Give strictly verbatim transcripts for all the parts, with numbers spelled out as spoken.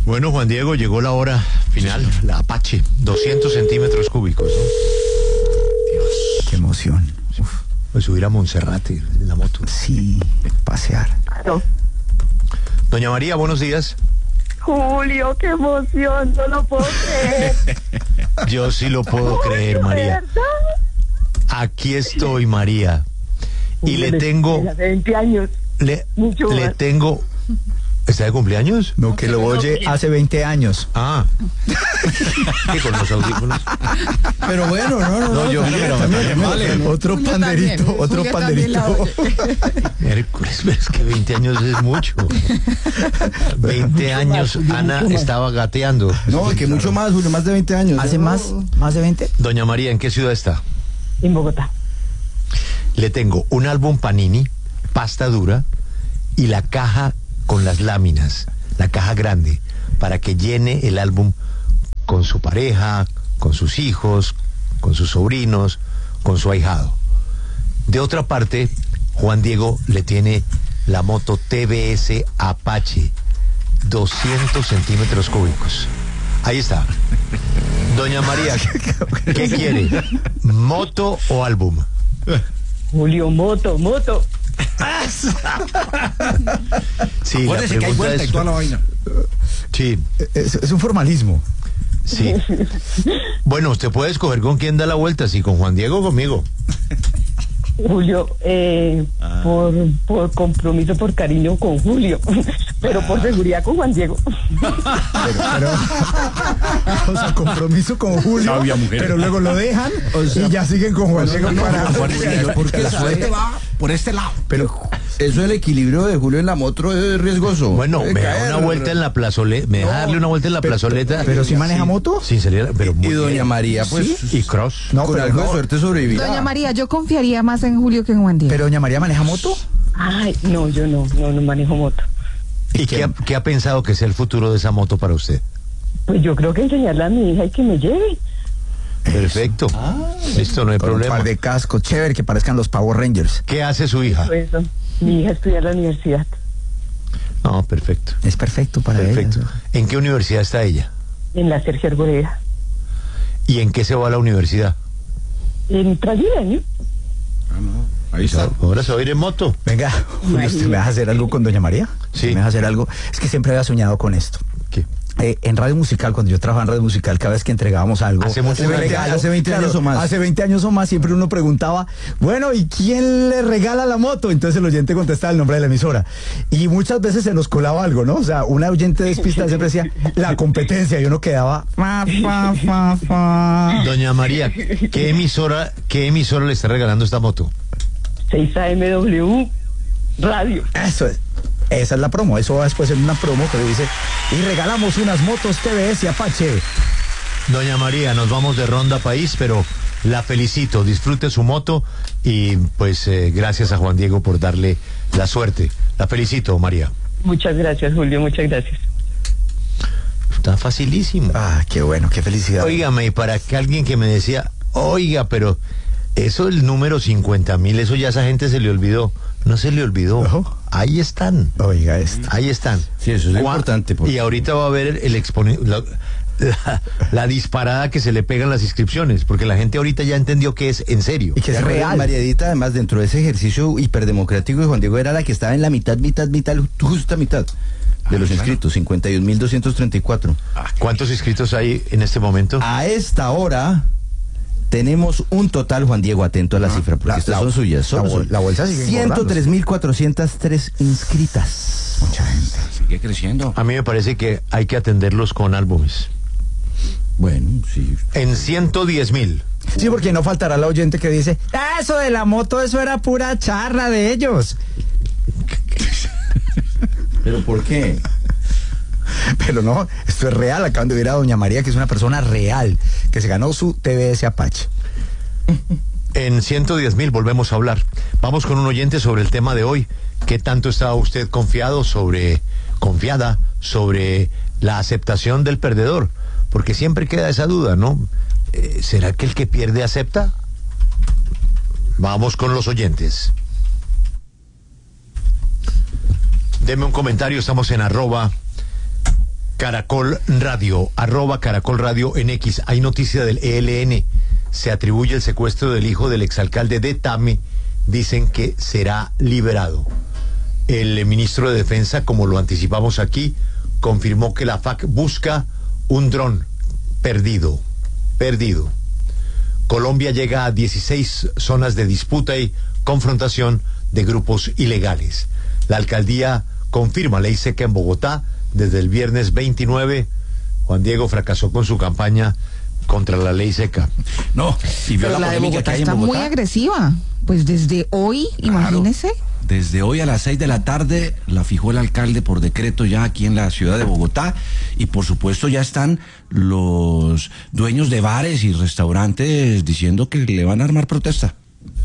Bueno, Juan Diego, llegó la hora final, sí, la Apache, doscientos centímetros cúbicos, ¿no? Dios, qué emoción. Uf. Pues subir a Monserrate en la moto. Sí, pasear. No. Doña María, buenos días. Julio, qué emoción, no lo puedo creer. Yo sí lo puedo creer, María. ¿Verdad? Aquí estoy, María. Y Julio, le tengo... Hace veinte años. Le, Mucho le más. tengo... ¿Está de cumpleaños? No, que lo oye hace veinte años. Ah. ¿Qué con los audífonos? Pero bueno, no, no, No, yo también, pero, también, también vale. vale. Otro Julio panderito, también, otro Julio también la panderito. oye. Hércules, pero es que veinte años es mucho. veinte años, Ana estaba gateando. No, que mucho más, Julio, más de veinte años. ¿Hace No. más? ¿Más de veinte? Doña María, ¿en qué ciudad está? En Bogotá. Le tengo un álbum Panini, pasta dura, y la caja con las láminas, la caja grande, para que llene el álbum con su pareja, con sus hijos, con sus sobrinos, con su ahijado. De otra parte, Juan Diego le tiene la moto T V S Apache, doscientos centímetros cúbicos. Ahí está. Doña María, ¿qué quiere? ¿Moto o álbum? Julio, moto, moto. Sí, la Acuérdese que hay pregunta vuelta es... y toda la vaina. Sí, Es, es un formalismo. sí. Bueno, usted puede escoger con quién da la vuelta, si con Juan Diego o conmigo. Julio, eh, Ah. por, por compromiso, por cariño con Julio, pero por seguridad con Juan Diego. Pero, pero o sea, compromiso con Julio, Sabia mujer. pero luego lo dejan O sea, y ya siguen con Juan Diego para... Porque la suerte va por este lado. Pero Eso, el equilibrio de Julio en la moto es riesgoso. Bueno, Puede me da caer. una vuelta en la plazoleta, me deja darle una vuelta en la pero- plazoleta. pero si maneja moto. Sin salir, pero muy Y doña bien. María, pues, Y cross. No, con pero algo no. de suerte sobrevivirá. Doña María, yo confiaría más en Julio que en Juan Diego. Pero doña María maneja moto. Ay, no, yo no, no, no manejo moto. ¿Y qué ha, qué ha pensado que sea el futuro de esa moto para usted? Pues yo creo que enseñarle a mi hija y que me lleve. Perfecto. Listo, no hay Con un problema. par de cascos, chévere, que parezcan los Power Rangers. ¿Qué hace su hija? Por eso, mi hija estudia en la universidad. No, perfecto. Es perfecto para Perfecto. ella. ¿En qué universidad está ella? En la Sergio Arboleda. ¿Y en qué se va a la universidad? En Transmilenio. Ah, no. Ahí está. Ahora se va a ir en moto. Venga, Julio, ¿usted me deja hacer algo con doña María? Sí. ¿Me deja hacer algo? Es que siempre había soñado con esto. ¿Qué? Eh, en Radio Musical, cuando yo trabajaba en Radio Musical, cada vez que entregábamos algo, Hace muchos un años. regalo, Hace veinte años o más. Hace veinte años o más, siempre uno preguntaba, bueno, ¿y quién le regala la moto? Entonces el oyente contestaba el nombre de la emisora. Y muchas veces se nos colaba algo, ¿no? O sea, una oyente despistada siempre decía, la competencia, y uno quedaba, fa, fa, fa, fa. Doña María, ¿qué emisora, qué emisora le está regalando esta moto? seis A M W Radio. Eso es. Esa es la promo, eso va después en una promo que dice, y regalamos unas motos T V S Apache. Doña María, nos vamos de ronda país, pero la felicito, disfrute su moto y pues eh, gracias a Juan Diego por darle la suerte. La felicito, María. Muchas gracias, Julio, muchas gracias. Está facilísimo. Ah, qué bueno, qué felicidad. Óigame, y para que alguien que me decía, oiga, pero eso el número cincuenta mil, eso ya a esa gente se le olvidó. No se le olvidó. No. Ahí están. Oiga esto. Ahí están. Sí, eso es lo Juan- importante, porque- Y ahorita va a haber el exponi- la, la, la disparada que se le pegan las inscripciones, porque la gente ahorita ya entendió que es en serio. Y que es ¿Se acuerdan? real. María Edita, además, dentro de ese ejercicio hiperdemocrático de Juan Diego, era la que estaba en la mitad, mitad, mitad, justa mitad de los inscritos, cincuenta y un mil doscientos treinta y cuatro. ¿Cuántos inscritos hay en este momento? A esta hora tenemos un total, Juan Diego, atento a la cifra, porque la- estas la- son suyas. la Son, bol- la bolsa sigue engordando. ciento tres mil cuatrocientas tres inscritas. Mucha gente. Sigue creciendo. A mí me parece que hay que atenderlos con álbumes. Bueno, sí. En ciento diez mil. Sí, porque no faltará la oyente que dice, "Ah, eso de la moto, eso era pura charla de ellos." ¿Pero por qué? Pero no, esto es real. Acaban de ver a doña María, que es una persona real, que se ganó su T V S Apache. En ciento diez mil volvemos a hablar. Vamos con un oyente sobre el tema de hoy. ¿Qué tanto está usted confiado sobre, confiada sobre la aceptación del perdedor? Porque siempre queda esa duda, ¿no? Eh, ¿Será que el que pierde acepta? Vamos con los oyentes. Deme un comentario, estamos en arroba Caracol Radio, arroba Caracol Radio en X. Hay noticia del E L N. Se atribuye el secuestro del hijo del exalcalde de Tame. Dicen que será liberado. El ministro de Defensa, como lo anticipamos aquí, confirmó que la F A C busca un dron perdido. Perdido. Colombia llega a dieciséis zonas de disputa y confrontación de grupos ilegales. La alcaldía confirma ley seca en Bogotá desde el viernes veintinueve. Juan Diego fracasó con su campaña contra la ley seca. No, y vio Pero la de polémica Bogotá que hay en está muy Bogotá. agresiva. Pues desde hoy, Claro. imagínese. Desde hoy a las seis de la tarde la fijó el alcalde por decreto ya aquí en la ciudad de Bogotá, y por supuesto ya están los dueños de bares y restaurantes diciendo que le van a armar protesta.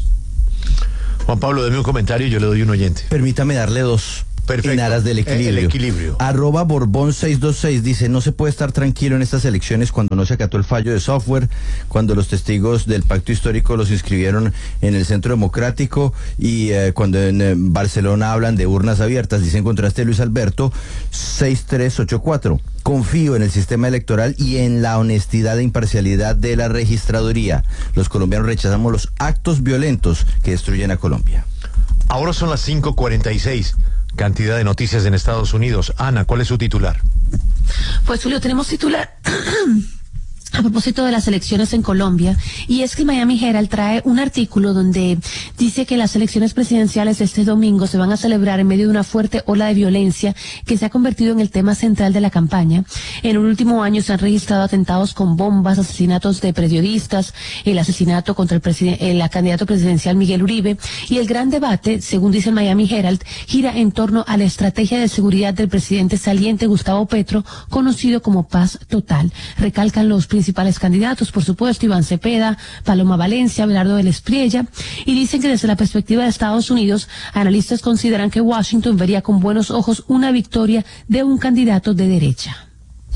Juan Pablo, deme un comentario y yo le doy un oyente. Permítame darle dos. Perfecto. En aras del Eh, equilibrio. el equilibrio. Arroba Borbón seis dos seis dice, no se puede estar tranquilo en estas elecciones cuando no se acató el fallo de software, cuando los testigos del pacto histórico los inscribieron en el Centro Democrático y eh, cuando en eh, Barcelona hablan de urnas abiertas. Dice en contraste Luis Alberto seis tres ocho cuatro. Confío en el sistema electoral y en la honestidad e imparcialidad de la registraduría. Los colombianos rechazamos los actos violentos que destruyen a Colombia. Ahora son las cinco cuarenta y seis. Cantidad de noticias en Estados Unidos. Ana, ¿cuál es su titular? Pues Julio, tenemos titular a propósito de las elecciones en Colombia, y es que Miami Herald trae un artículo donde dice que las elecciones presidenciales de este domingo se van a celebrar en medio de una fuerte ola de violencia que se ha convertido en el tema central de la campaña. En el último año se han registrado atentados con bombas, asesinatos de periodistas, el asesinato contra el, presiden- el candidato presidencial Miguel Uribe, y el gran debate, según dice el Miami Herald, gira en torno a la estrategia de seguridad del presidente saliente Gustavo Petro, conocido como Paz Total. Recalcan los principales candidatos, por supuesto, Iván Cepeda, Paloma Valencia, Abelardo del Espriella, y dicen que desde la perspectiva de Estados Unidos, analistas consideran que Washington vería con buenos ojos una victoria de un candidato de derecha.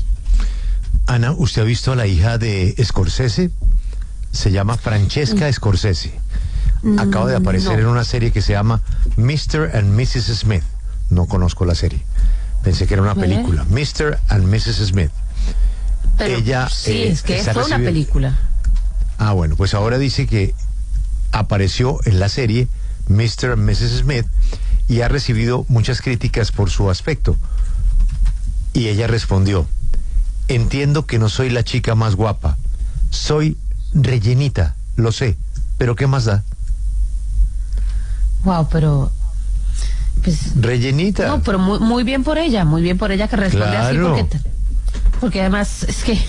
Ana, ¿usted ha visto a la hija de Scorsese? Se llama Francesca Scorsese. Acaba de aparecer no. en una serie que se llama mister and missus Smith. No conozco la serie. Pensé que era una ¿Eh? película. mister and missus Smith. Pero Ella, sí, eh, es que está fue una recibi- película. Ah, bueno, pues ahora dice que apareció en la serie mister and missus Smith y ha recibido muchas críticas por su aspecto. Y ella respondió: entiendo que no soy la chica más guapa, soy rellenita, lo sé, pero ¿qué más da? Wow, pero pues Rellenita. no, pero muy, muy bien por ella, muy bien por ella que responde así, Claro. porque porque además es que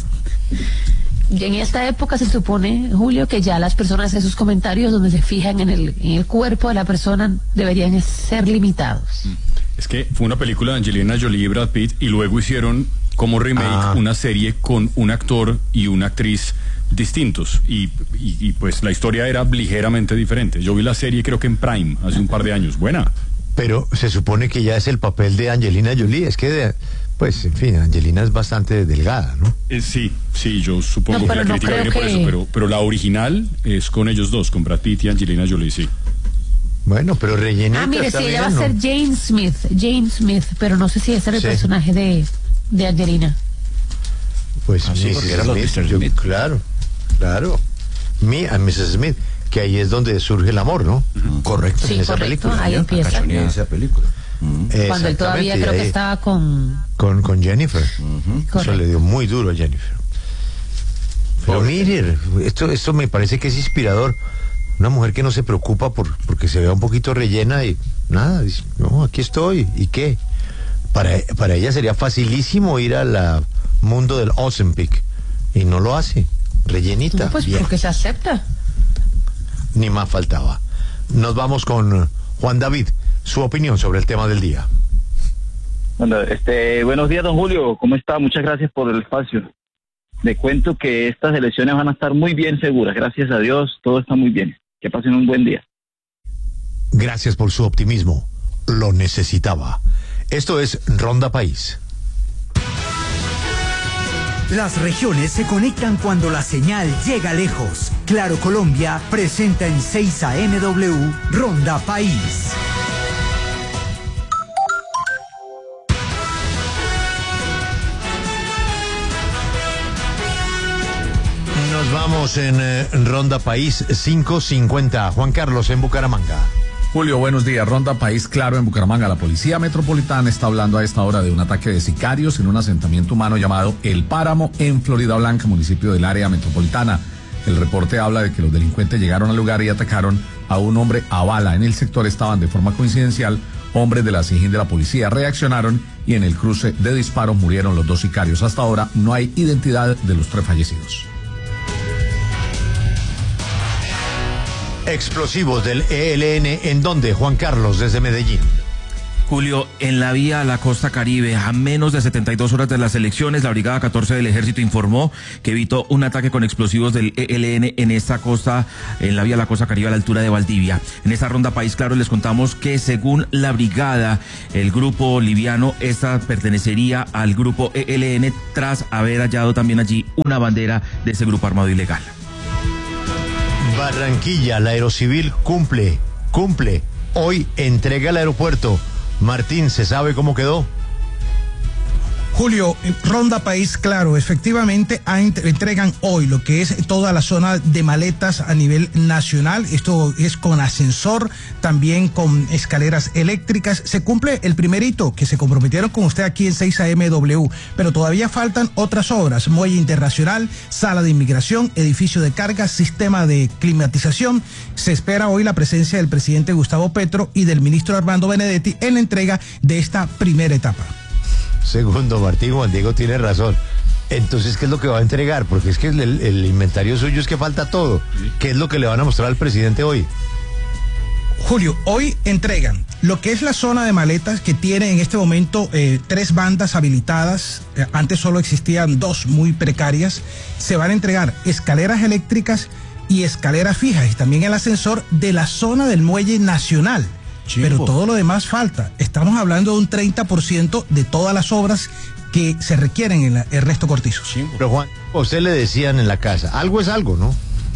en esta época se supone, Julio, que ya las personas en sus comentarios donde se fijan en el, en el cuerpo de la persona deberían ser limitados. Es que fue una película de Angelina Jolie y Brad Pitt, y luego hicieron como remake Ah. una serie con un actor y una actriz distintos, y, y, y pues la historia era ligeramente diferente. Yo vi la serie creo que en Prime hace un par de años. Buena. Pero se supone que ya es el papel de Angelina Jolie. Es que, de- pues, en fin, Angelina es bastante delgada, ¿no? Eh, sí, sí, yo supongo No, que pero la no crítica creo viene por que- eso, pero, pero la original es con ellos dos, con Brad Pitt y Angelina Jolie, sí. Bueno, pero rellenita Ah, mire, está sí, ella va a bien, ser ¿no? Jane Smith, Jane Smith, pero no sé si ese era el Sí. personaje de, de Angelina. Pues Ah, sí, missus porque era los Smith, mister yo- Smith. Claro, claro. Me and missus Smith, que ahí es donde surge el amor, ¿no? Correcto. Sí, en esa correcto, película, ahí ¿no? empieza. En esa película. Cuando él todavía Exactamente, creo y que ahí- estaba con... Con, con Jennifer. Eso Correcto. le dio muy duro a Jennifer. Pero mire, esto, esto me parece que es inspirador. Una mujer que no se preocupa por porque se vea un poquito rellena y nada, dice, no, aquí estoy. ¿Y qué? Para, para ella sería facilísimo ir al mundo del Ozempic y no lo hace. Rellenita. No, pues bien. porque se acepta. Ni más faltaba. Nos vamos con Juan David, su opinión sobre el tema del día. Bueno, este, buenos días, don Julio. ¿Cómo está? Muchas gracias por el espacio. Le cuento que estas elecciones van a estar muy bien seguras. Gracias a Dios, todo está muy bien. Que pasen un buen día. Gracias por su optimismo. Lo necesitaba. Esto es Ronda País. Las regiones se conectan cuando la señal llega lejos. Claro Colombia presenta en seis A M W Ronda País. vamos en eh, Ronda País cinco cincuenta. Juan Carlos en Bucaramanga. Julio, buenos días. Ronda País Claro en Bucaramanga. La Policía Metropolitana está hablando a esta hora de un ataque de sicarios en un asentamiento humano llamado El Páramo en Florida Blanca, municipio del área metropolitana. El reporte habla de que los delincuentes llegaron al lugar y atacaron a un hombre a bala. En el sector estaban de forma coincidencial hombres de la SIJIN de la policía. Reaccionaron y en el cruce de disparos murieron los dos sicarios. Hasta ahora no hay identidad de los tres fallecidos. Explosivos del E L N, ¿en dónde? Juan Carlos, desde Medellín. Julio, en la vía a la costa Caribe, a menos de setenta y dos horas de las elecciones, la Brigada catorce del Ejército informó que evitó un ataque con explosivos del E L N en esta costa, en la vía a la costa Caribe a la altura de Valdivia. En esta ronda País Claro les contamos que según la brigada, el grupo liviano, esta pertenecería al grupo E L N tras haber hallado también allí una bandera de ese grupo armado ilegal. Barranquilla, la Aerocivil cumple, cumple. Hoy entrega el aeropuerto. Martín, ¿se sabe cómo quedó? Julio, Ronda País Claro, efectivamente entregan hoy lo que es toda la zona de maletas a nivel nacional. Esto es con ascensor, también con escaleras eléctricas. Se cumple el primer hito que se comprometieron con usted aquí en seis A M W, pero todavía faltan otras obras: muelle internacional, sala de inmigración, edificio de carga, sistema de climatización. Se espera hoy la presencia del presidente Gustavo Petro y del ministro Armando Benedetti en la entrega de esta primera etapa. Segundo, Martín, Juan Diego tiene razón. Entonces, ¿qué es lo que va a entregar? Porque es que el, el inventario suyo es que falta todo. ¿Qué es lo que le van a mostrar al presidente hoy? Julio, hoy entregan lo que es la zona de maletas, que tiene en este momento eh, tres bandas habilitadas. Eh, antes solo existían dos muy precarias. Se van a entregar escaleras eléctricas y escaleras fijas, y también el ascensor de la zona del muelle nacional. Chimbo. Pero todo lo demás falta. Estamos hablando de un treinta por ciento de todas las obras que se requieren en la, el resto cortizo. Chimbo. Pero Juan, a usted le decían en la casa, algo es algo, ¿no?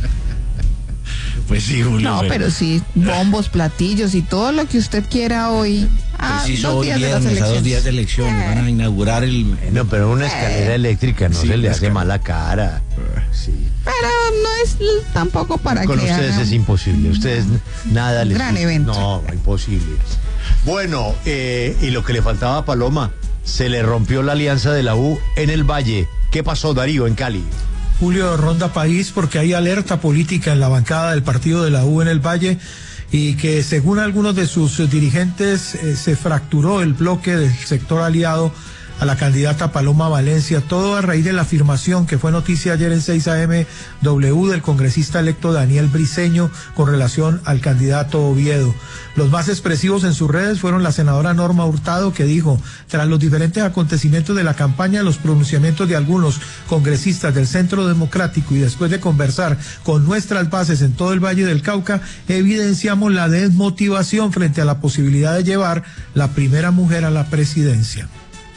Pues sí, Julio. No, pero sí, bombos, platillos y todo lo que usted quiera hoy. Ah, pues sí, hoy viernes, a dos días de elecciones, eh. van a inaugurar el... No, pero una escalera eh. eléctrica no sí, se le hace mala cara. Sí. Pero no es tampoco para Con que ustedes hagan... es imposible, ustedes nada les... Gran evento. No, imposible. Bueno, eh, y lo que le faltaba a Paloma, se le rompió la alianza de la U en el Valle. ¿Qué pasó, Darío, en Cali? Julio, Ronda País, porque hay alerta política en la bancada del partido de la U en el Valle, y que según algunos de sus dirigentes eh, se fracturó el bloque del sector aliado a la candidata Paloma Valencia, todo a raíz de la afirmación que fue noticia ayer en seis A M W del congresista electo Daniel Briceño con relación al candidato Oviedo. Los más expresivos en sus redes fueron la senadora Norma Hurtado, que dijo: tras los diferentes acontecimientos de la campaña, los pronunciamientos de algunos congresistas del Centro Democrático y después de conversar con nuestras bases en todo el Valle del Cauca, evidenciamos la desmotivación frente a la posibilidad de llevar la primera mujer a la presidencia.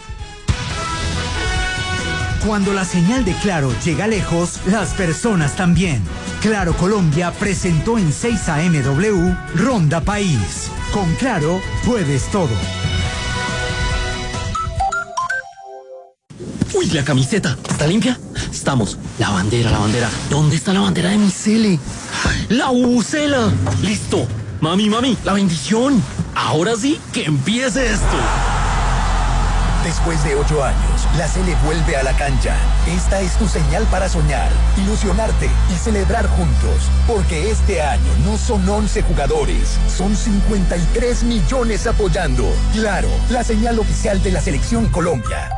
Cuando la señal de Claro llega lejos, las personas también. Claro Colombia presentó en seis A M W Ronda País. Con Claro puedes todo. Uy, la camiseta, ¿está limpia? Estamos. La bandera, la bandera. ¿Dónde está la bandera de mi Cele? La bubucela. Listo. Mami, mami, la bendición. Ahora sí, que empiece esto. Después de ocho años, la Cele vuelve a la cancha. Esta es tu señal para soñar, ilusionarte y celebrar juntos. Porque este año no son once jugadores, son cincuenta y tres millones apoyando. Claro, la señal oficial de la Selección Colombia.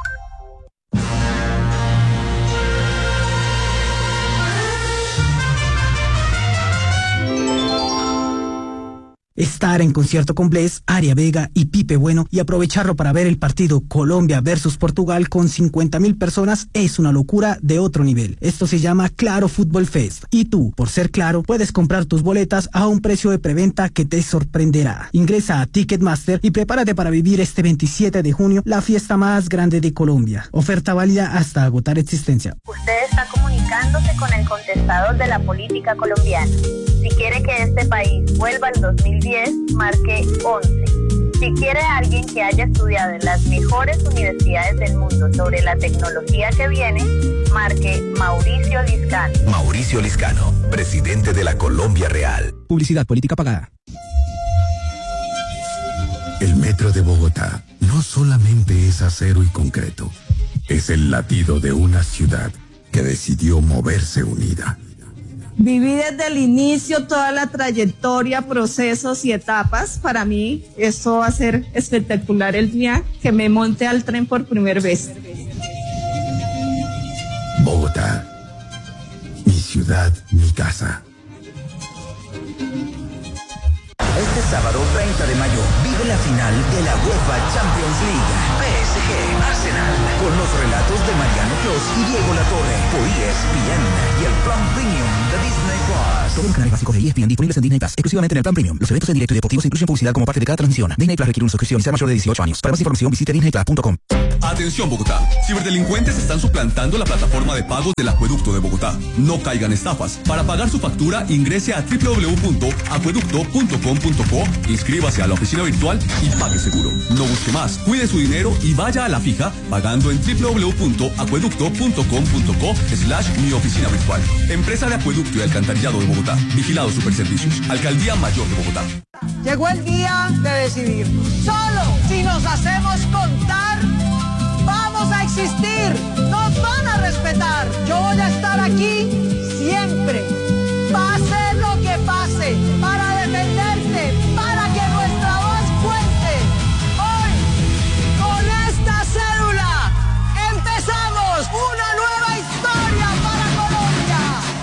Estar en concierto con Bless, Aria Vega y Pipe Bueno y aprovecharlo para ver el partido Colombia versus Portugal con cincuenta mil personas es una locura de otro nivel. Esto se llama Claro Fútbol Fest. Y tú, por ser Claro, puedes comprar tus boletas a un precio de preventa que te sorprenderá. Ingresa a Ticketmaster y prepárate para vivir este veintisiete de junio la fiesta más grande de Colombia. Oferta válida hasta agotar existencia. Usted está comunicándose con el contestador de la política colombiana. Si quiere que este país vuelva al dos mil diez, marque once. Si quiere alguien que haya estudiado en las mejores universidades del mundo sobre la tecnología que viene, marque Mauricio Liscano. Mauricio Liscano, presidente de la Colombia Real. Publicidad política pagada. El metro de Bogotá no solamente es acero y concreto, es el latido de una ciudad que decidió moverse unida. Viví desde el inicio toda la trayectoria, procesos y etapas. Para mí esto va a ser espectacular el día que me monte al tren por primera vez. Bogotá, mi ciudad, mi casa. Este sábado treinta de mayo vive la final de la UEFA Champions League. P S G Arsenal, con los relatos de Mariano Clos y Diego Latorre por E S P N y el plan premium de Disney Plus. Todos los canales básicos de E S P N disponibles en Disney Plus, exclusivamente en el plan premium. Los eventos en directo y deportivos incluyen publicidad como parte de cada transmisión. Disney Plus requiere una suscripción y ser mayor de dieciocho años. Para más información visite disney plus punto com. Atención Bogotá, ciberdelincuentes están suplantando la plataforma de pagos del Acueducto de Bogotá. No caigan estafas. Para pagar su factura ingrese a doble u doble u doble u punto acueducto punto com punto co, inscríbase a la oficina virtual y pague seguro. No busque más, cuide su dinero y vaya a la fija pagando en doble u doble u doble u punto acueducto punto com punto co slash mi oficina virtual. Empresa de Acueducto y Alcantarillado de Bogotá. Vigilado Superservicios. Alcaldía Mayor de Bogotá. Llegó el día de decidir. Solo si nos hacemos contar, vamos a existir. Nos van a respetar. Yo voy a estar aquí siempre. Pase lo que pase, para defenderte, para que nuestra voz cuente. Hoy, con esta cédula, empezamos una nueva historia para Colombia.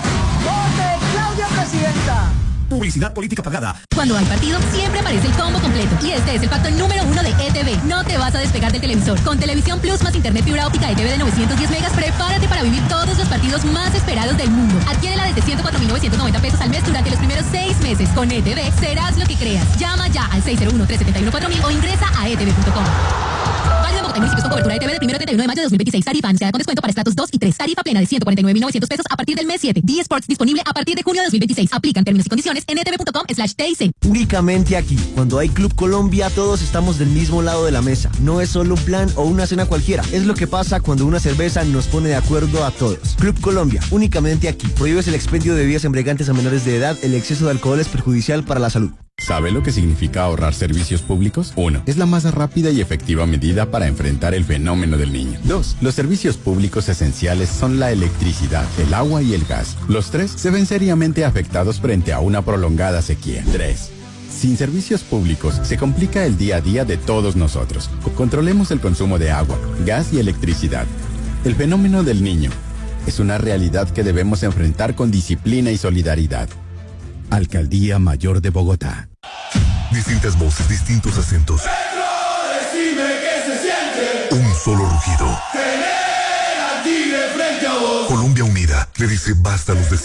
Vote Claudia Presidenta. Publicidad política pagada. Cuando hay partido, siempre aparece el combo completo. Y este es el pacto número uno de E T V. No te vas a despegar del televisor. Con Televisión Plus más Internet fibra óptica E T V de novecientos diez megas, prepárate para vivir todos los partidos más esperados del mundo. Adquiérela desde ciento cuatro mil novecientos noventa pesos al mes durante los primeros seis meses. Con E T V, serás lo que creas. Llama ya al seis cero uno, tres siete uno, cuatro mil o ingresa a e t v punto com. Válido en Bogotá y municipios con cobertura E T V del primero al treinta y uno de mayo de dos mil veintiséis. Tarifa anunciada con descuento para estratos dos y tres. Tarifa plena de ciento cuarenta y nueve mil novecientos pesos a partir del mes siete. D Sports disponible a partir de junio de dos mil veintiséis. Aplican términos y condiciones en e t v punto com slash t i c. Únicamente aquí, cuando hay Club Colombia, todos estamos del mismo lado de la mesa. No es solo un plan o una cena cualquiera. Es lo que pasa cuando una cerveza nos pone de acuerdo a todos. Club Colombia, únicamente aquí. Prohíbes el expendio de bebidas embriagantes a menores de edad. El exceso de alcohol es perjudicial para la salud. ¿Sabe lo que significa ahorrar servicios públicos? Uno, es la más rápida y efectiva medida para enfrentar el fenómeno del niño. Dos, los servicios públicos esenciales son la electricidad, el agua y el gas. Los tres se ven seriamente afectados frente a una prolongada sequía. Tres, sin servicios públicos se complica el día a día de todos nosotros. Controlemos el consumo de agua, gas y electricidad. El fenómeno del niño es una realidad que debemos enfrentar con disciplina y solidaridad. Alcaldía Mayor de Bogotá. Distintas voces, distintos acentos. Decime qué se siente. Un solo rugido. Tener al tigre frente a vos. Colombia unida le dice basta a los